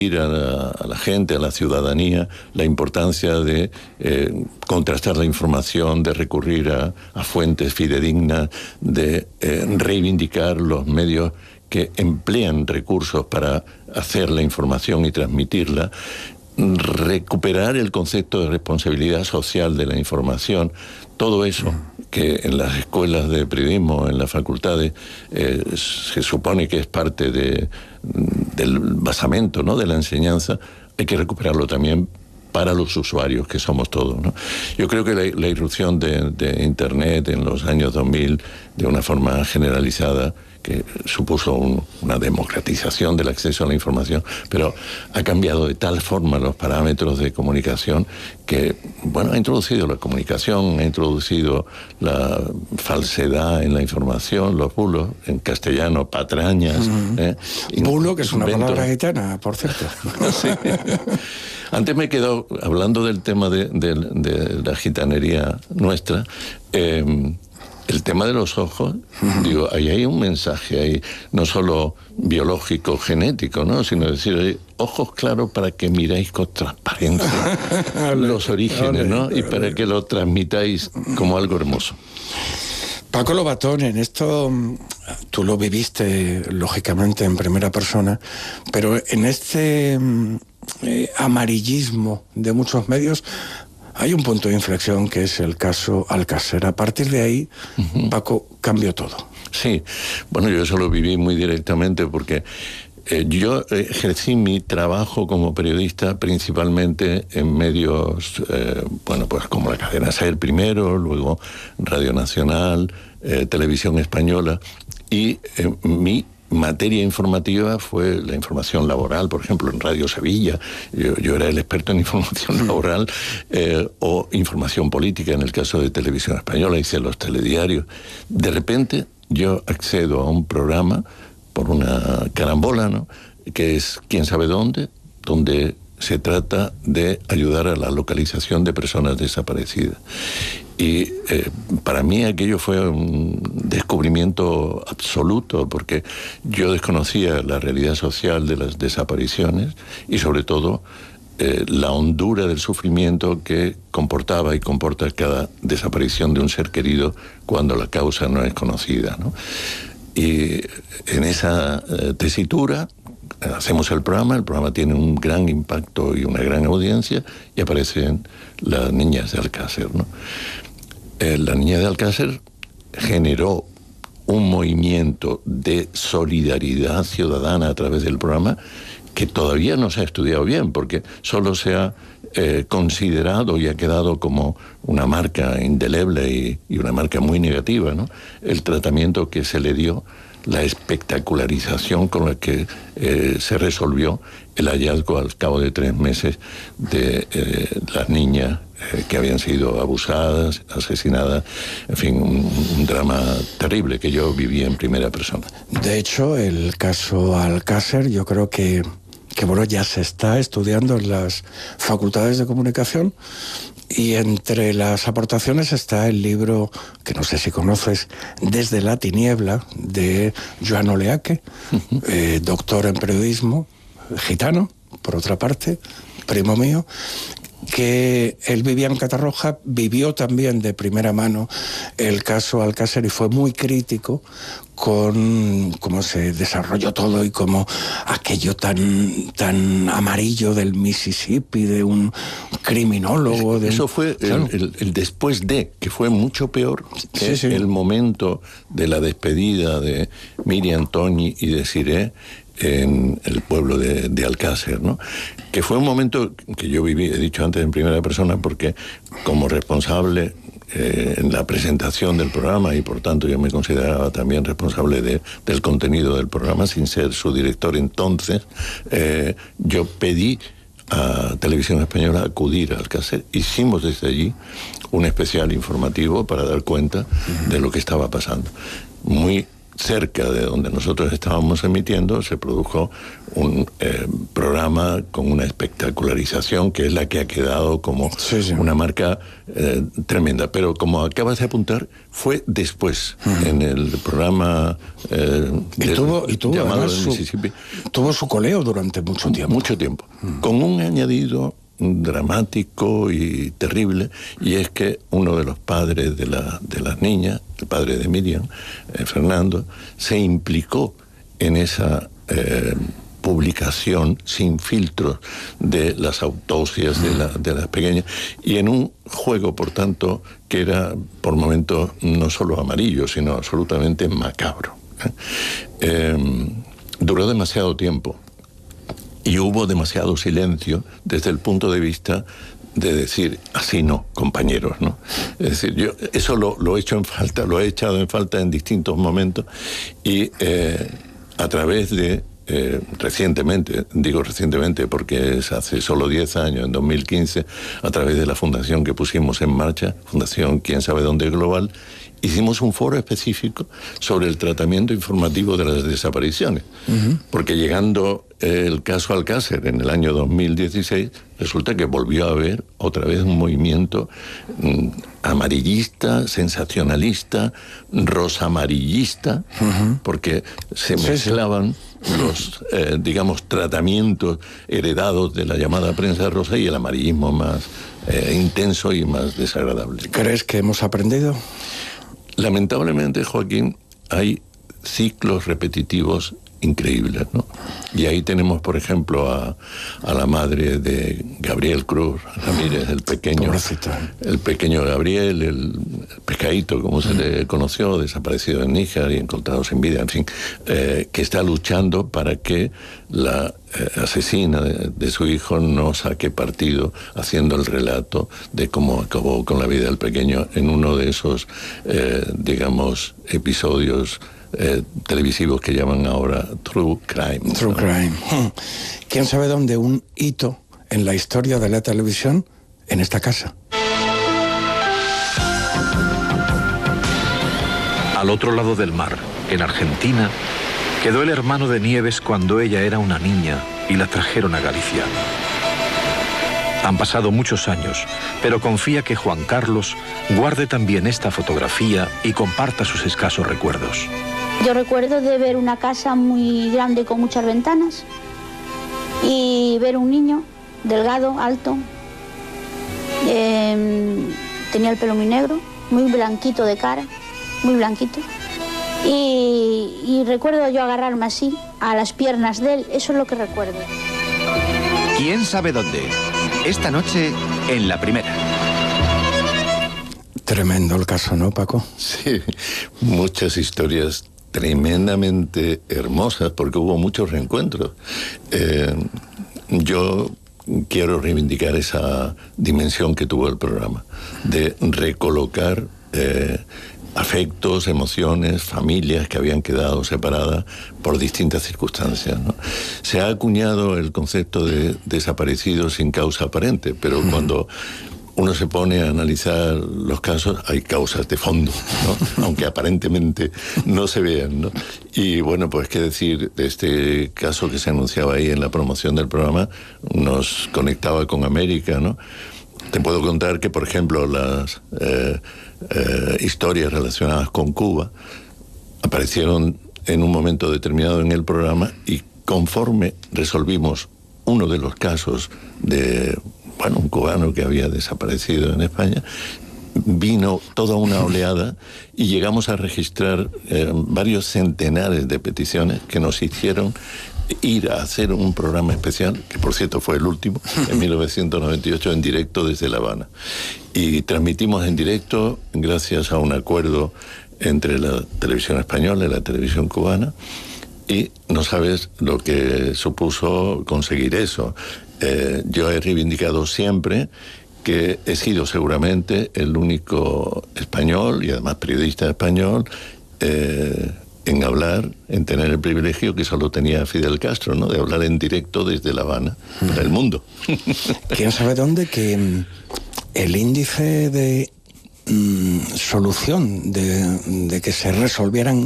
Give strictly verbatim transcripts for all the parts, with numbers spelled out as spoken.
A la, a la gente, a la ciudadanía, la importancia de eh, contrastar la información, de recurrir a, a fuentes fidedignas, de eh, reivindicar los medios que emplean recursos para hacer la información y transmitirla, recuperar el concepto de responsabilidad social de la información, todo eso que en las escuelas de periodismo, en las facultades, eh, se supone que es parte de, del basamento, ¿no?, de la enseñanza, hay que recuperarlo también para los usuarios, que somos todos, ¿no? Yo creo que la, la irrupción de, de Internet en los años dos mil, de una forma generalizada, que supuso un, una democratización del acceso a la información, pero ha cambiado de tal forma los parámetros de comunicación que, bueno, ha introducido la comunicación, ha introducido la falsedad en la información, los bulos, en castellano, patrañas. Mm. ¿eh? Bulo, que es una Inventos. palabra gitana, por cierto. Sí. Antes me he quedado hablando del tema de, de, de la gitanería nuestra. Eh, El tema de los ojos, uh-huh. digo, ahí hay un mensaje ahí, no solo biológico, genético, ¿no?, sino decir, hay ojos claros para que miráis con transparencia los orígenes, ¿no?, y para que lo transmitáis como algo hermoso. Paco Lobatón, en esto tú lo viviste, lógicamente, en primera persona, pero en este eh, amarillismo de muchos medios, hay un punto de inflexión que es el caso Alcácer. A partir de ahí, uh-huh. Paco, cambió todo. Sí, bueno, yo eso lo viví muy directamente porque eh, yo ejercí mi trabajo como periodista principalmente en medios, eh, bueno, pues como la cadena SER primero, luego Radio Nacional, eh, Televisión Española, y eh, mi materia informativa fue la información laboral, por ejemplo, en Radio Sevilla. Yo, yo era el experto en información laboral, eh, o información política en el caso de Televisión Española, hice los telediarios. De repente yo accedo a un programa por una carambola, ¿no?, que es quién sabe dónde, donde se trata de ayudar a la localización de personas desaparecidas. Y eh, para mí aquello fue un descubrimiento absoluto, porque yo desconocía la realidad social de las desapariciones y sobre todo eh, la hondura del sufrimiento que comportaba y comporta cada desaparición de un ser querido cuando la causa no es conocida, ¿no? Y en esa eh, tesitura hacemos el programa, el programa tiene un gran impacto y una gran audiencia, y aparecen las niñas de Alcácer, ¿no? Eh, la niña de Alcácer generó un movimiento de solidaridad ciudadana a través del programa que todavía no se ha estudiado bien, porque solo se ha eh, considerado y ha quedado como una marca indeleble y, y una marca muy negativa, ¿no?, el tratamiento que se le dio, la espectacularización con la que eh, se resolvió el hallazgo al cabo de tres meses de eh, las niñas eh, que habían sido abusadas, asesinadas, en fin, un, un drama terrible que yo viví en primera persona. De hecho, el caso Alcácer, yo creo que, que bueno, ya se está estudiando en las facultades de comunicación, y entre las aportaciones está el libro, que no sé si conoces, Desde la tiniebla, de Joan Oleaque, uh-huh. eh, doctor en periodismo, gitano, por otra parte, primo mío, que él vivía en Catarroja, vivió también de primera mano el caso Alcácer y fue muy crítico con cómo se desarrolló todo y cómo aquello tan, tan amarillo del Mississippi, de un criminólogo... De Eso un, fue claro. el, el, el después de, que fue mucho peor que sí, sí. el momento de la despedida de Miriam Toñi y de Siré en el pueblo de, de Alcácer, ¿no? Que fue un momento que yo viví, he dicho antes en primera persona, porque como responsable eh, en la presentación del programa, y por tanto yo me consideraba también responsable de, del contenido del programa, sin ser su director entonces, eh, yo pedí a Televisión Española acudir a Alcácer. Hicimos desde allí un especial informativo para dar cuenta uh-huh. de lo que estaba pasando. Muy cerca de donde nosotros estábamos emitiendo, se produjo un eh, programa con una espectacularización que es la que ha quedado como sí, sí. una marca eh, tremenda. Pero como acabas de apuntar, fue después, uh-huh. en el programa eh, y del, tuvo, y tuvo, llamado su, Mississippi. Tuvo su coleo durante mucho tiempo. Mucho tiempo. Uh-huh. Con un añadido dramático y terrible, y es que uno de los padres de, la, de las niñas, el padre de Miriam, eh, Fernando, se implicó en esa eh, publicación sin filtros de las autopsias de, la, de las pequeñas, y en un juego, por tanto, que era por momentos no solo amarillo, sino absolutamente macabro. ¿eh? Eh, duró demasiado tiempo. Y hubo demasiado silencio desde el punto de vista de decir, así no, compañeros, ¿no? Es decir, yo eso lo, lo he hecho en falta, lo he echado en falta en distintos momentos, y eh, a través de, eh, recientemente, digo recientemente porque es hace solo diez años, en dos mil quince, a través de la fundación que pusimos en marcha, Fundación Quién Sabe Dónde Global, hicimos un foro específico sobre el tratamiento informativo de las desapariciones. Uh-huh. Porque llegando el caso Alcácer en el año dos mil dieciséis, resulta que volvió a haber otra vez un movimiento mm, amarillista, sensacionalista, rosamarillista, uh-huh. porque se sí, mezclaban sí. los, eh, digamos, tratamientos heredados de la llamada prensa rosa y el amarillismo más eh, intenso y más desagradable. ¿Crees que hemos aprendido? Lamentablemente, Joaquín, hay ciclos repetitivos increíbles, ¿no? Y ahí tenemos, por ejemplo, a, a la madre de Gabriel Cruz Ramírez, el pequeño, Pobrecita. el pequeño Gabriel, el pescadito, como se le conoció, desaparecido en Níjar y encontrado sin vida, en fin, eh, que está luchando para que la eh, asesina de, de su hijo no saque partido haciendo el relato de cómo acabó con la vida del pequeño en uno de esos, eh, digamos, episodios Eh, televisivos que llaman ahora True Crime. True ¿no? Crime. ¿Quién sabe dónde un hito en la historia de la televisión en esta casa? Al otro lado del mar, en Argentina, quedó el hermano de Nieves cuando ella era una niña y la trajeron a Galicia. Han pasado muchos años, pero confía que Juan Carlos guarde también esta fotografía y comparta sus escasos recuerdos. Yo recuerdo de ver una casa muy grande con muchas ventanas y ver un niño delgado, alto, eh, tenía el pelo muy negro, muy blanquito de cara, muy blanquito, y, y recuerdo yo agarrarme así a las piernas de él, eso es lo que recuerdo. ¿Quién sabe dónde? Esta noche en La Primera. Tremendo el caso, ¿no, Paco? Sí, muchas historias tremendamente hermosas porque hubo muchos reencuentros. Eh, yo quiero reivindicar esa dimensión que tuvo el programa, de recolocar eh, afectos, emociones, familias que habían quedado separadas por distintas circunstancias, ¿no? Se ha acuñado el concepto de desaparecidos sin causa aparente, pero cuando uno se pone a analizar los casos, hay causas de fondo, ¿no? Aunque aparentemente no se vean, ¿no? Y bueno, pues qué decir de este caso que se anunciaba ahí en la promoción del programa, nos conectaba con América, ¿no? Te puedo contar que, por ejemplo, las eh, eh, historias relacionadas con Cuba aparecieron en un momento determinado en el programa, y conforme resolvimos uno de los casos de, bueno, un cubano que había desaparecido en España, vino toda una oleada y llegamos a registrar eh, varios centenares de peticiones que nos hicieron ir a hacer un programa especial, que por cierto fue el último, en mil novecientos noventa y ocho, en directo desde La Habana. Y transmitimos en directo gracias a un acuerdo entre la televisión española y la televisión cubana, y no sabes lo que supuso conseguir eso. Eh, yo he reivindicado siempre que he sido seguramente el único español, y además periodista español, eh, en hablar, en tener el privilegio que solo tenía Fidel Castro, ¿no? De hablar en directo desde La Habana para el mundo. ¿Quién sabe dónde? Que el índice de mm, solución, de, de que se resolvieran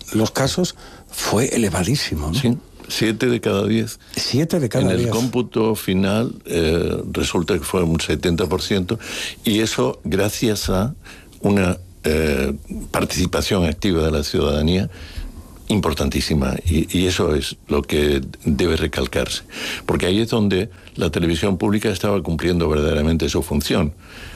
los casos fue elevadísimo, ¿no? Sí, siete de cada diez. Siete de cada diez. En el diez. cómputo final eh, resulta que fue un setenta por ciento, y eso gracias a una eh, participación activa de la ciudadanía importantísima, y, y eso es lo que debe recalcarse, porque ahí es donde la televisión pública estaba cumpliendo verdaderamente su función.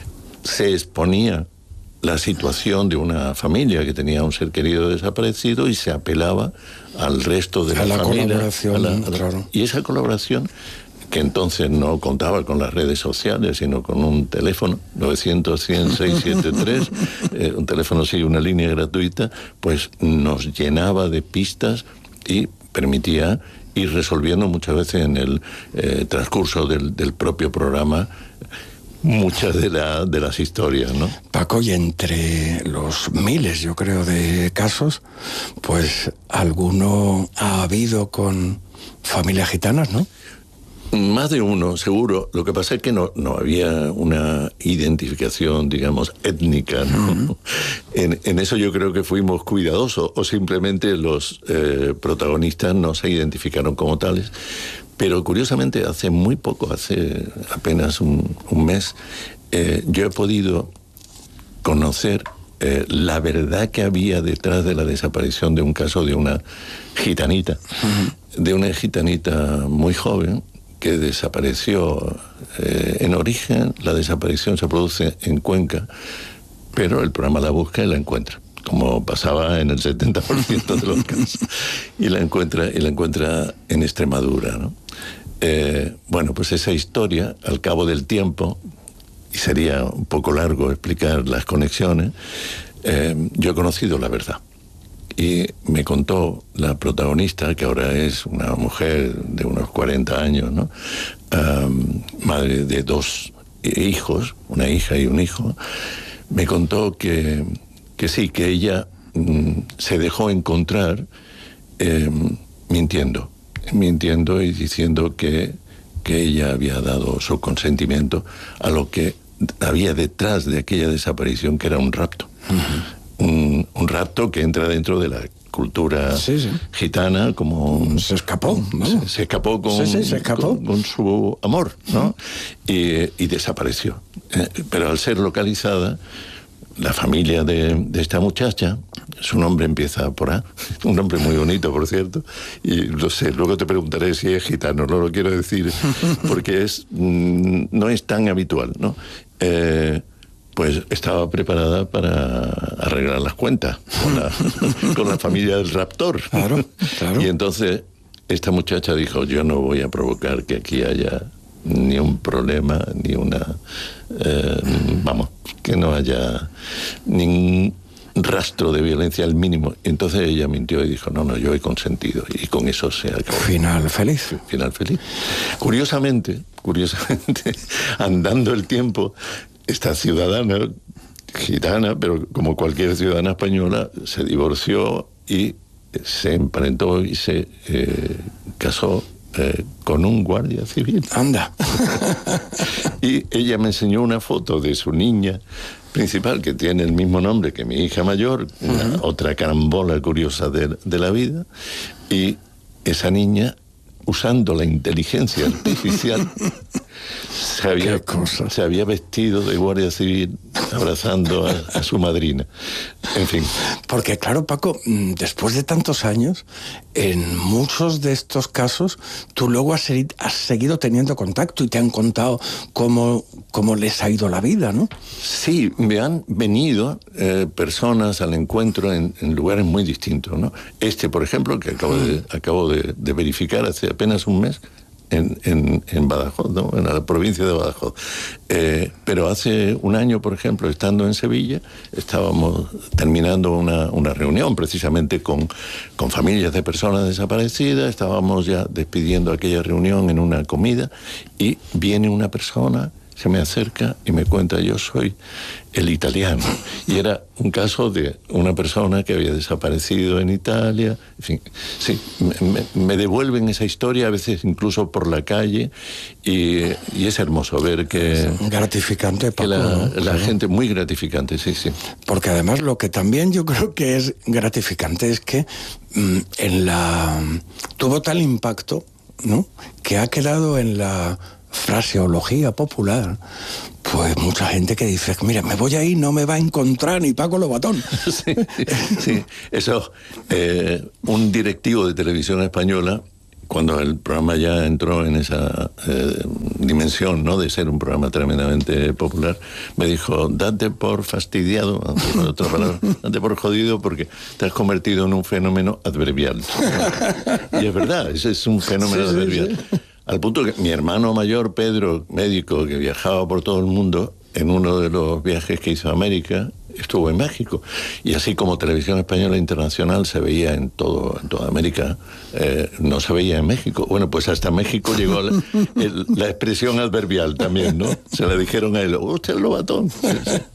Se exponía la situación de una familia que tenía un ser querido desaparecido y se apelaba al resto de a la, la familia. Colaboración, a la, a la, claro. Y esa colaboración, que entonces no contaba con las redes sociales, sino con un teléfono, novecientos, cien, seiscientos setenta y tres, eh, un teléfono sí, una línea gratuita, pues nos llenaba de pistas y permitía ir resolviendo muchas veces en el eh, transcurso del, del propio programa muchas de, la, de las historias, ¿no? Paco, y entre los miles, yo creo, de casos, pues alguno ha habido con familias gitanas, ¿no? Más de uno, seguro. Lo que pasa es que no, no había una identificación, digamos, étnica, ¿no? Uh-huh. En, en eso yo creo que fuimos cuidadosos, o simplemente los eh, protagonistas no se identificaron como tales. Pero curiosamente, hace muy poco, hace apenas un, un mes, eh, yo he podido conocer eh, la verdad que había detrás de la desaparición de un caso de una gitanita, uh-huh. de una gitanita muy joven, que desapareció eh, en origen. La desaparición se produce en Cuenca, pero el programa la busca y la encuentra, como pasaba en el setenta por ciento de los casos, y la encuentra, y la encuentra en Extremadura, ¿no? Eh, bueno, pues esa historia, al cabo del tiempo, y sería un poco largo explicar las conexiones, eh, yo he conocido la verdad. Y me contó la protagonista, que ahora es una mujer de unos cuarenta años, ¿no? Um, madre de dos hijos, una hija y un hijo, me contó que, que sí, que ella mm, se dejó encontrar eh, mintiendo, mintiendo y diciendo que, que ella había dado su consentimiento a lo que había detrás de aquella desaparición, que era un rapto. Uh-huh. Un, un rapto que entra dentro de la cultura sí, sí. gitana, como... Se escapó, ¿no? Se, se escapó con, sí, sí, se escapó. Con, con su amor, ¿no? Sí. Y, y desapareció. Eh, pero al ser localizada, la familia de, de esta muchacha, su nombre empieza por A, un nombre muy bonito, por cierto, y lo sé, luego te preguntaré si es gitano, no lo quiero decir, porque es mm, no es tan habitual, ¿no? Eh, pues estaba preparada para arreglar las cuentas con la, con la familia del raptor. Claro, claro. Y entonces esta muchacha dijo, yo no voy a provocar que aquí haya ni un problema, ni una... Eh, vamos, que no haya ningún rastro de violencia al mínimo. Entonces ella mintió y dijo, no, no, yo he consentido. Y con eso se acabó. Final feliz. Final feliz. Curiosamente, curiosamente, andando el tiempo, esta ciudadana gitana, pero como cualquier ciudadana española, se divorció y se emparentó y se eh, casó eh, con un guardia civil. Anda. Y ella me enseñó una foto de su niña principal, que tiene el mismo nombre que mi hija mayor, una, uh-huh. otra carambola curiosa de, de la vida, y esa niña, usando la inteligencia artificial, se había, se había vestido de guardia civil abrazando a, a su madrina. En fin. Porque claro, Paco, después de tantos años, en muchos de estos casos, tú luego has, has seguido teniendo contacto y te han contado cómo, cómo les ha ido la vida, ¿no? Sí, me han venido eh, personas al encuentro en, en lugares muy distintos, ¿no? Este, por ejemplo, que acabo de, acabo de, de verificar hace apenas un mes, En, en, en Badajoz, ¿no? En la provincia de Badajoz. Eh, pero hace un año, por ejemplo, estando en Sevilla, estábamos terminando una, una reunión precisamente con, con familias de personas desaparecidas, estábamos ya despidiendo aquella reunión en una comida, y viene una persona se me acerca y me cuenta, yo soy el italiano. Y era un caso de una persona que había desaparecido en Italia. En fin, sí, me, me devuelven esa historia, a veces incluso por la calle, y, y es hermoso ver que... Es gratificante, Paco, que la, ¿no? la Claro. gente, muy gratificante, sí, sí. Porque además lo que también yo creo que es gratificante es que mmm, en la tuvo tal impacto, ¿no?, que ha quedado en la fraseología popular, pues mucha gente que dice, mira, me voy ahí, no me va a encontrar ni Paco Lobatón. Sí, sí. Eso, eh, un directivo de Televisión Española, cuando el programa ya entró en esa eh, dimensión, ¿no?, de ser un programa tremendamente popular, me dijo, date por fastidiado, por otra palabra, date por jodido, porque te has convertido en un fenómeno adverbial. Y es verdad, ese es un fenómeno Sí, sí, adverbial. sí. Al punto que mi hermano mayor, Pedro, médico, que viajaba por todo el mundo, en uno de los viajes que hizo a América, estuvo en México. Y así como Televisión Española Internacional se veía en todo en toda América, eh, no se veía en México. Bueno, pues hasta México llegó la, el, la expresión adverbial también, ¿no? Se le dijeron a él, usted es Lobatón. Sí,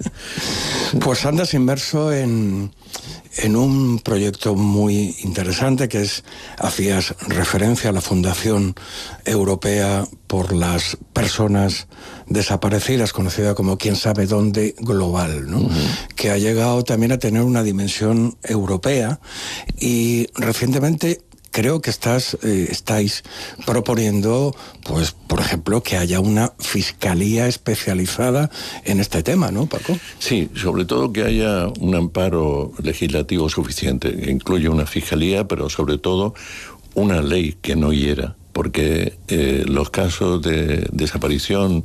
sí. Pues andas inmerso en, en un proyecto muy interesante que es, hacías referencia a la Fundación Europea por las Personas Desaparecidas, conocida como Quién sabe dónde global, ¿no? Uh-huh. Que ha llegado también a tener una dimensión europea, y recientemente creo que estás, eh, estáis proponiendo, pues, por ejemplo, que haya una fiscalía especializada en este tema, ¿no, Paco? Sí, sobre todo que haya un amparo legislativo suficiente, que incluye una fiscalía, pero sobre todo una ley que no hiera, porque eh, los casos de desaparición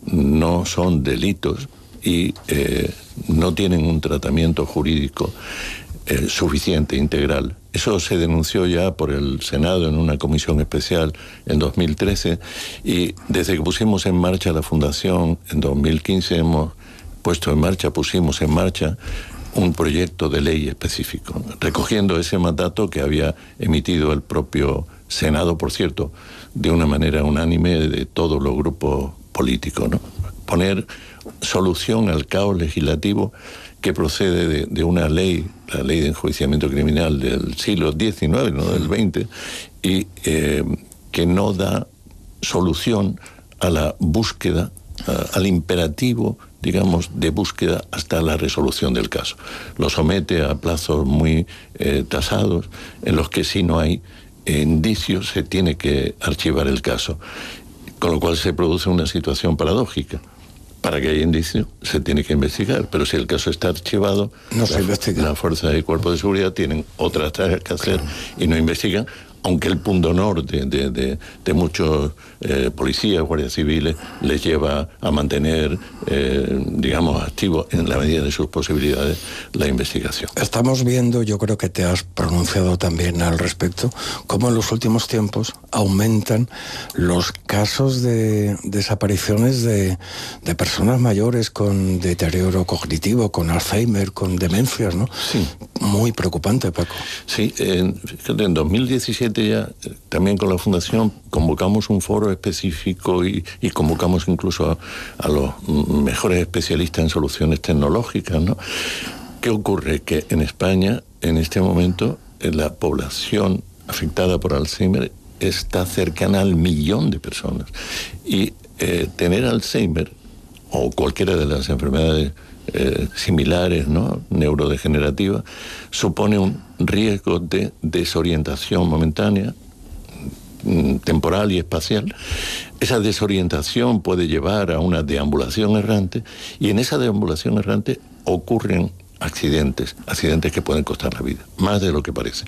no son delitos y eh, no tienen un tratamiento jurídico eh, suficiente, integral. Eso se denunció ya por el Senado en una comisión especial en dos mil trece, y desde que pusimos en marcha la Fundación en dos mil quince hemos puesto en marcha, pusimos en marcha un proyecto de ley específico, recogiendo ese mandato que había emitido el propio Senado, por cierto, de una manera unánime de todos los grupos políticos, ¿no? Poner solución al caos legislativo que procede de, de una ley, la ley de enjuiciamiento criminal del siglo diecinueve, no del veinte, y eh, que no da solución a la búsqueda, a, al imperativo, digamos, de búsqueda hasta la resolución del caso. Lo somete a plazos muy eh, tasados, en los que si no hay eh, indicios se tiene que archivar el caso, con lo cual se produce una situación paradójica. Para que haya indicio se tiene que investigar, pero si el caso está archivado, no se la, investiga. La fuerza y cuerpo de seguridad tienen otras tareas que hacer, claro, y no investigan, aunque el pundonor de, de, de, de muchos eh, policías, guardias civiles, les lleva a mantener, eh, digamos, activo en la medida de sus posibilidades la investigación. Estamos viendo, yo creo que te has pronunciado también al respecto, cómo en los últimos tiempos aumentan los casos de desapariciones de, de personas mayores con deterioro cognitivo, con Alzheimer, con demencias, ¿no? Sí. Muy preocupante, Paco. Sí, en, fíjate, en dos mil diecisiete ya, también con la Fundación, convocamos un foro específico y, y convocamos incluso a, a los mejores especialistas en soluciones tecnológicas, ¿no? ¿Qué ocurre? Que en España, en este momento, la población afectada por Alzheimer está cercana al millón de personas. Y eh, tener Alzheimer, o cualquiera de las enfermedades Eh, similares, ¿no?, neurodegenerativas, supone un riesgo de desorientación momentánea, temporal y espacial. Esa desorientación puede llevar a una deambulación errante, y en esa deambulación errante ocurren accidentes, accidentes que pueden costar la vida, más de lo que parece.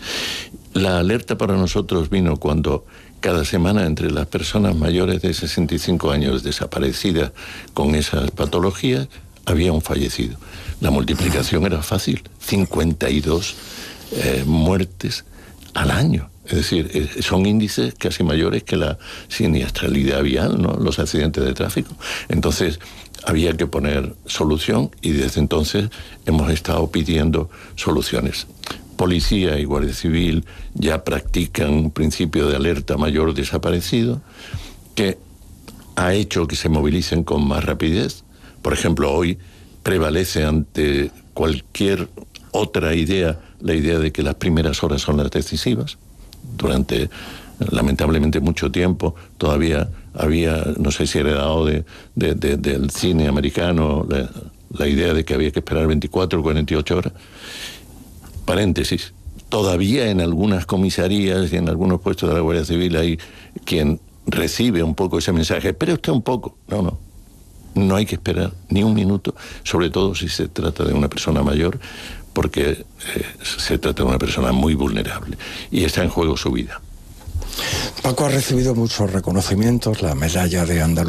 La alerta para nosotros vino cuando cada semana entre las personas mayores de sesenta y cinco años desaparecidas con esas patologías había un fallecido. La multiplicación era fácil, cincuenta y dos eh, muertes al año. Es decir, eh, son índices casi mayores que la siniestralidad vial, ¿no?, los accidentes de tráfico. Entonces, había que poner solución, y desde entonces hemos estado pidiendo soluciones. Policía y Guardia Civil ya practican un principio de alerta mayor desaparecido, que ha hecho que se movilicen con más rapidez. Por ejemplo, hoy prevalece ante cualquier otra idea la idea de que las primeras horas son las decisivas. Durante, lamentablemente, mucho tiempo todavía había, no sé si heredado de, de, de, del cine americano, la, la idea de que había que esperar veinticuatro o cuarenta y ocho horas. Paréntesis, todavía en algunas comisarías y en algunos puestos de la Guardia Civil hay quien recibe un poco ese mensaje, espere usted un poco. No, no. No hay que esperar ni un minuto, sobre todo si se trata de una persona mayor, porque eh, se trata de una persona muy vulnerable y está en juego su vida. Paco ha recibido muchos reconocimientos, la medalla de Andalucía